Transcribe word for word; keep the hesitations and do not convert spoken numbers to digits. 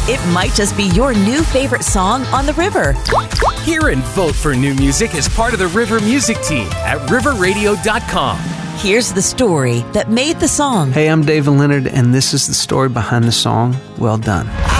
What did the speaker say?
it might just be your new favorite song on the river. Hear and vote for new music as part of the River Music Team at river radio dot com. Here's the story that made the song. Hey, I'm David Leonard, and this is the story behind the song, Well Done.